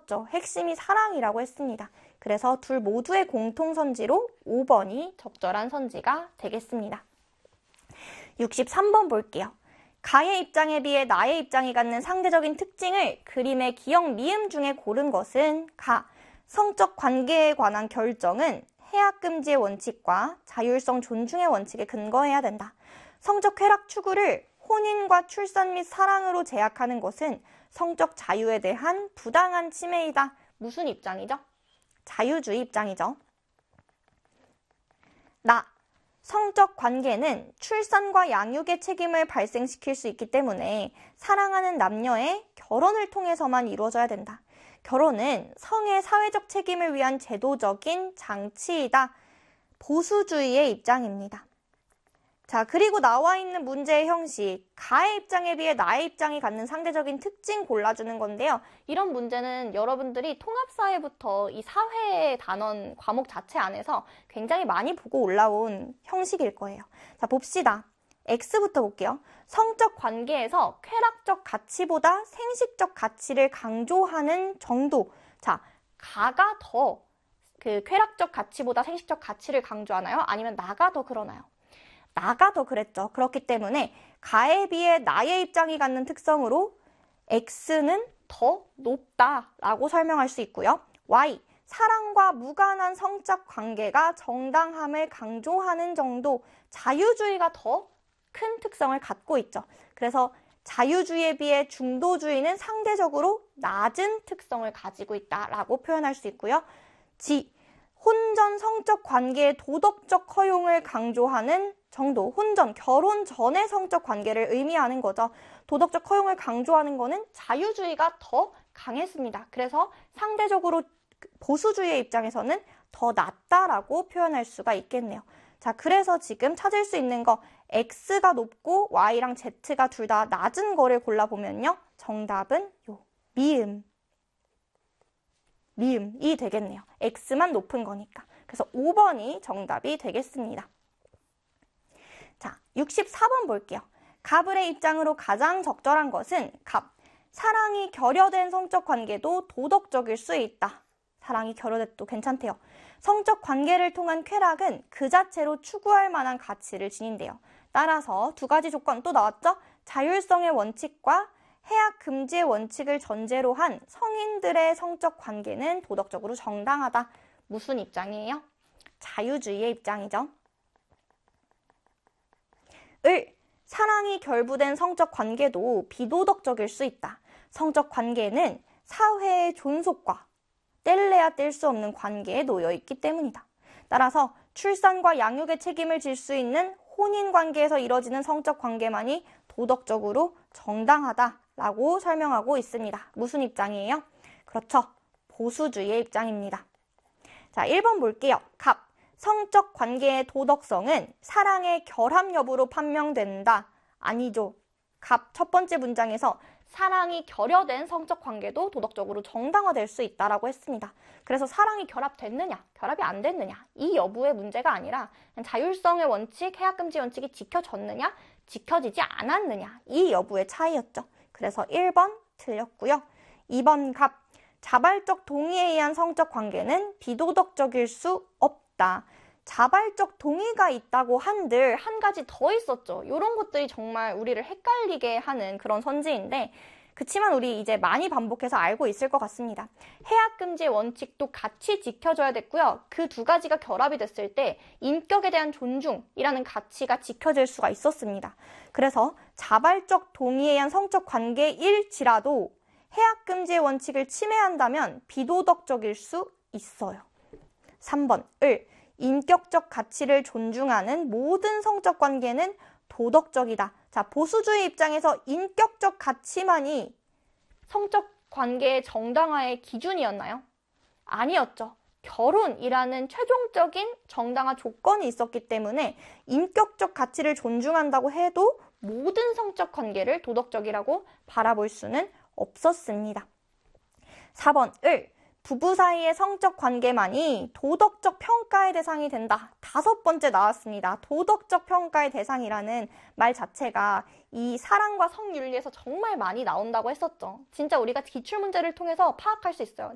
맞죠? 핵심이 사랑이라고 했습니다. 그래서 둘 모두의 공통선지로 5번이 적절한 선지가 되겠습니다. 63번 볼게요. 가의 입장에 비해 나의 입장이 갖는 상대적인 특징을 그림의 기역, 미음 중에 고른 것은 가. 성적 관계에 관한 결정은 해악 금지의 원칙과 자율성 존중의 원칙에 근거해야 된다. 성적 쾌락 추구를 혼인과 출산 및 사랑으로 제약하는 것은 성적 자유에 대한 부당한 침해이다. 무슨 입장이죠? 자유주의 입장이죠. 나. 성적 관계는 출산과 양육의 책임을 발생시킬 수 있기 때문에 사랑하는 남녀의 결혼을 통해서만 이루어져야 된다. 결혼은 성의 사회적 책임을 위한 제도적인 장치이다. 보수주의의 입장입니다. 자, 그리고 나와 있는 문제의 형식, 가의 입장에 비해 나의 입장이 갖는 상대적인 특징 골라주는 건데요. 이런 문제는 여러분들이 통합사회부터 이 사회 단원 과목 자체 안에서 굉장히 많이 보고 올라온 형식일 거예요. 자, 봅시다. X부터 볼게요. 성적 관계에서 쾌락적 가치보다 생식적 가치를 강조하는 정도. 자, 가가 더 그 쾌락적 가치보다 생식적 가치를 강조하나요? 아니면 나가 더 그러나요? 나가 더 그랬죠. 그렇기 때문에 가에 비해 나의 입장이 갖는 특성으로 X는 더 높다라고 설명할 수 있고요. Y, 사랑과 무관한 성적 관계가 정당함을 강조하는 정도, 자유주의가 더 큰 특성을 갖고 있죠. 그래서 자유주의에 비해 중도주의는 상대적으로 낮은 특성을 가지고 있다라고 표현할 수 있고요. G, 혼전 성적 관계의 도덕적 허용을 강조하는 정도, 혼전, 결혼 전의 성적 관계를 의미하는 거죠. 도덕적 허용을 강조하는 거는 자유주의가 더 강했습니다. 그래서 상대적으로 보수주의의 입장에서는 더 낮다라고 표현할 수가 있겠네요. 자, 그래서 지금 찾을 수 있는 거 X가 높고 Y랑 Z가 둘 다 낮은 거를 골라보면요. 정답은 요 미음이 되겠네요. X만 높은 거니까. 그래서 5번이 정답이 되겠습니다. 자, 64번 볼게요. 가불의 입장으로 가장 적절한 것은 갑. 사랑이 결여된 성적 관계도 도덕적일 수 있다. 사랑이 결여돼도 괜찮대요. 성적 관계를 통한 쾌락은 그 자체로 추구할 만한 가치를 지닌대요. 따라서 두 가지 조건 또 나왔죠? 자율성의 원칙과 해악 금지의 원칙을 전제로 한 성인들의 성적 관계는 도덕적으로 정당하다. 무슨 입장이에요? 자유주의의 입장이죠. 을, 사랑이 결부된 성적 관계도 비도덕적일 수 있다. 성적 관계는 사회의 존속과 뗄래야 뗄 수 없는 관계에 놓여 있기 때문이다. 따라서 출산과 양육의 책임을 질 수 있는 혼인 관계에서 이뤄지는 성적 관계만이 도덕적으로 정당하다라고 설명하고 있습니다. 무슨 입장이에요? 그렇죠. 보수주의의 입장입니다. 자, 1번 볼게요. 갑. 성적 관계의 도덕성은 사랑의 결합 여부로 판명된다. 아니죠. 갑 첫 번째 문장에서 사랑이 결여된 성적 관계도 도덕적으로 정당화될 수 있다라고 했습니다. 그래서 사랑이 결합됐느냐, 결합이 안 됐느냐 이 여부의 문제가 아니라 자율성의 원칙, 해악금지 원칙이 지켜졌느냐, 지켜지지 않았느냐 이 여부의 차이였죠. 그래서 1번 틀렸고요. 2번 갑. 자발적 동의에 의한 성적 관계는 비도덕적일 수 없다. 자발적 동의가 있다고 한들 한 가지 더 있었죠. 이런 것들이 정말 우리를 헷갈리게 하는 그런 선지인데 그치만 우리 이제 많이 반복해서 알고 있을 것 같습니다. 해악금지의 원칙도 같이 지켜줘야 됐고요. 그 두 가지가 결합이 됐을 때 인격에 대한 존중이라는 가치가 지켜질 수가 있었습니다. 그래서 자발적 동의에 의한 성적 관계일지라도 해악금지의 원칙을 침해한다면 비도덕적일 수 있어요. 3번 을. 인격적 가치를 존중하는 모든 성적 관계는 도덕적이다. 자, 보수주의 입장에서 인격적 가치만이 성적 관계의 정당화의 기준이었나요? 아니었죠. 결혼이라는 최종적인 정당화 조건이 있었기 때문에 인격적 가치를 존중한다고 해도 모든 성적 관계를 도덕적이라고 바라볼 수는 없었습니다. 4번 을. 부부 사이의 성적 관계만이 도덕적 평가의 대상이 된다. 5번째 나왔습니다. 도덕적 평가의 대상이라는 말 자체가 이 사랑과 성윤리에서 정말 많이 나온다고 했었죠. 진짜 우리가 기출문제를 통해서 파악할 수 있어요.